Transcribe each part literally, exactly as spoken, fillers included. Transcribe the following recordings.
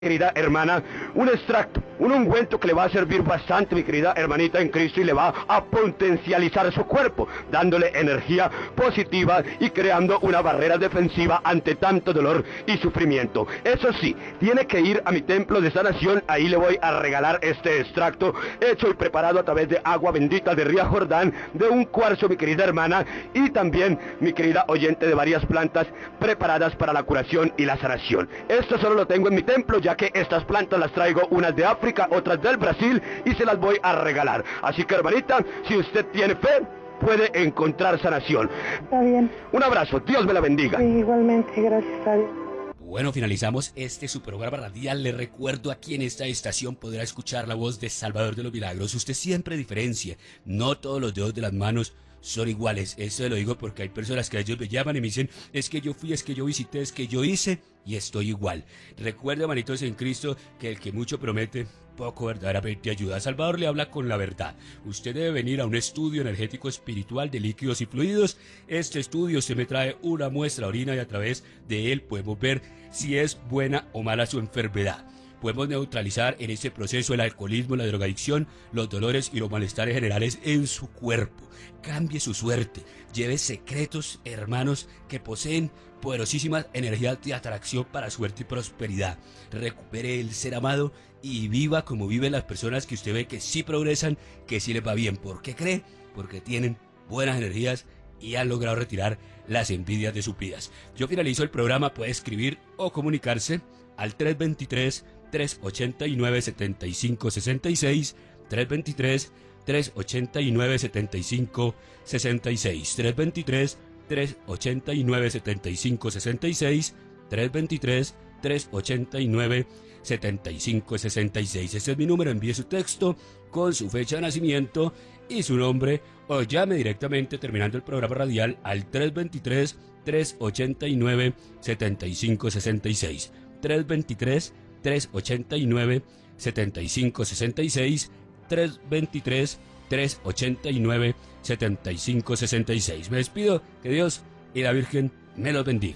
querida hermana, un extracto, un ungüento que le va a servir bastante, mi querida hermanita en Cristo, y le va a potencializar su cuerpo, dándole energía positiva y creando una barrera defensiva ante tanto dolor y sufrimiento. Eso sí, tiene que ir a mi templo de sanación, ahí le voy a regalar este extracto, hecho y preparado a través de agua bendita de Río Jordán, de un cuarzo, mi querida hermana, y también, mi querida oyente, de varias plantas preparadas para la curación y la sanación. Esto solo lo tengo en mi templo, ya que estas plantas las traigo unas de África, otras del Brasil, y se las voy a regalar. Así que, hermanita, si usted tiene fe, puede encontrar sanación. Está bien. Un abrazo, Dios me la bendiga. Sí, igualmente, gracias a Dios. Bueno, finalizamos este su programa radial. Le recuerdo, aquí en esta estación podrá escuchar la voz de Salvador de los Milagros. Usted siempre diferencia, no todos los dedos de las manos son iguales. Eso lo digo porque hay personas que a ellos me llaman y me dicen: es que yo fui, es que yo visité, es que yo hice y estoy igual. Recuerda, hermanitos en Cristo, que el que mucho promete, poco verdaderamente ayuda. Salvador le habla con la verdad. Usted debe venir a un estudio energético espiritual de líquidos y fluidos. Este estudio se me trae una muestra de orina y a través de él podemos ver si es buena o mala su enfermedad. Podemos neutralizar en este proceso el alcoholismo, la drogadicción, los dolores y los malestares generales en su cuerpo. Cambie su suerte. Lleve secretos, hermanos, que poseen poderosísimas energías de atracción para suerte y prosperidad. Recupere el ser amado y viva como viven las personas que usted ve que sí progresan, que sí les va bien. ¿Por qué cree? Porque tienen buenas energías y han logrado retirar las envidias de sus vidas. Yo finalizo el programa. Puede escribir o comunicarse al tres dos tres, tres ocho nueve, siete cinco seis seis, tres dos tres, tres ocho nueve, siete cinco seis seis, tres dos tres, tres ocho nueve, siete cinco seis seis, tres dos tres, tres ocho nueve, siete cinco seis seis. Ese es mi número. Envíe su texto con su fecha de nacimiento y su nombre, o llame directamente terminando el programa radial al tres dos tres, tres ocho nueve, siete cinco seis seis, tres dos tres, tres ocho nueve, siete cinco seis seis, tres dos tres, tres ocho nueve, siete cinco seis seis. Me despido, que Dios y la Virgen me los bendiga.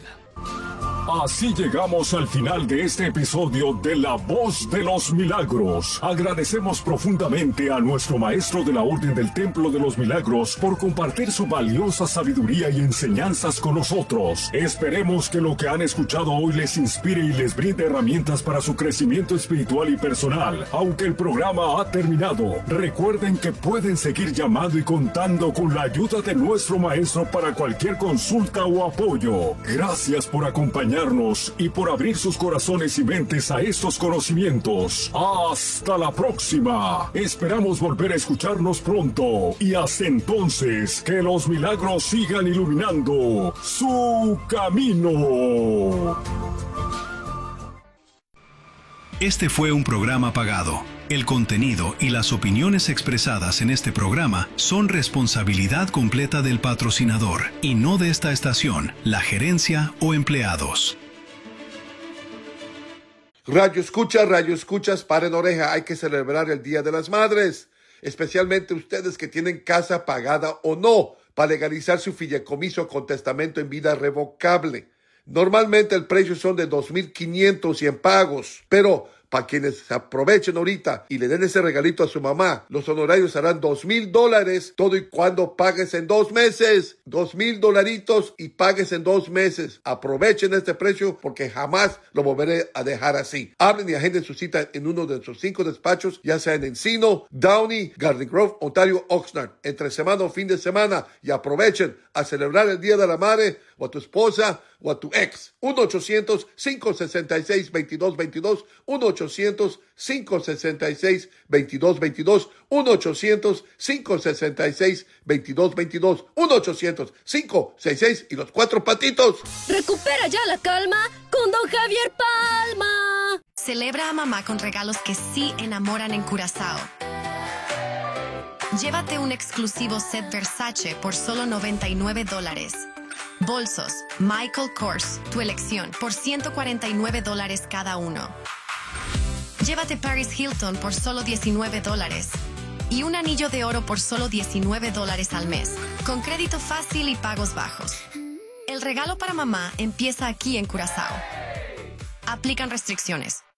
Así llegamos al final de este episodio de La Voz de los Milagros. Agradecemos profundamente a nuestro maestro de la Orden del Templo de los Milagros por compartir su valiosa sabiduría y enseñanzas con nosotros. Esperemos que lo que han escuchado hoy les inspire y les brinde herramientas para su crecimiento espiritual y personal. Aunque el programa ha terminado, recuerden que pueden seguir llamando y contando con la ayuda de nuestro maestro para cualquier consulta o apoyo. Gracias por acompañarnos y por abrir sus corazones y mentes a estos conocimientos. Hasta la próxima. Esperamos volver a escucharnos pronto. Y hasta entonces, que los milagros sigan iluminando su camino. Este fue un programa pagado. El contenido y las opiniones expresadas en este programa son responsabilidad completa del patrocinador y no de esta estación, la gerencia o empleados. Radio escucha, radio escuchas, paren oreja, hay que celebrar el Día de las Madres, especialmente ustedes que tienen casa pagada o no, para legalizar su fideicomiso con testamento en vida revocable. Normalmente el precio son de dos mil quinientos y en pagos, pero para quienes se aprovechen ahorita y le den ese regalito a su mamá, los honorarios serán dos mil dólares, todo y cuando pagues en dos meses. Dos mil dolaritos y pagues en dos meses. Aprovechen este precio porque jamás lo volveré a dejar así. Hablen y agenden su cita en uno de nuestros cinco despachos, ya sea en Encino, Downey, Garden Grove, Ontario, Oxnard, entre semana o fin de semana, y aprovechen a celebrar el Día de la Madre o a tu esposa o a tu ex. uno ochocientos, cinco seis seis, veintidós veintidós, uno ochocientos, cinco seis seis, veintidós veintidós, uno ochocientos, cinco seis seis, veintidós veintidós, uno ochocientos, cinco seis seis y los cuatro patitos. Recupera ya la calma con Don Javier Palma. Celebra a mamá con regalos que sí enamoran en Curazao. Llévate un exclusivo set Versace por solo noventa y nueve dólares. Bolsos Michael Kors, tu elección, por ciento cuarenta y nueve dólares cada uno. Llévate Paris Hilton por solo diecinueve dólares. Y un anillo de oro por solo diecinueve dólares al mes, con crédito fácil y pagos bajos. El regalo para mamá empieza aquí en Curazao. Aplican restricciones.